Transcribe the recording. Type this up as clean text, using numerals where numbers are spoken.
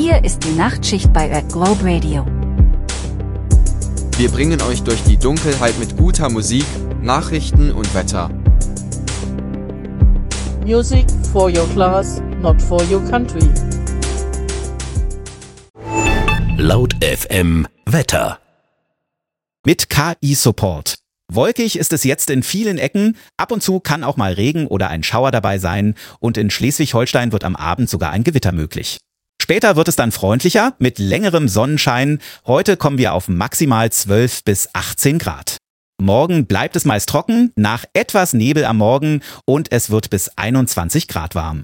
Hier ist die Nachtschicht bei Red Globe Radio. Wir bringen euch durch die Dunkelheit mit guter Musik, Nachrichten und Wetter. Music for your class, not for your country. Laut FM Wetter. Mit KI-Support. Wolkig ist es jetzt in vielen Ecken, ab und zu kann auch mal Regen oder ein Schauer dabei sein und in Schleswig-Holstein wird am Abend sogar ein Gewitter möglich. Später wird es dann freundlicher, mit längerem Sonnenschein. Heute kommen wir auf maximal 12 bis 18 Grad. Morgen bleibt es meist trocken, nach etwas Nebel am Morgen und es wird bis 21 Grad warm.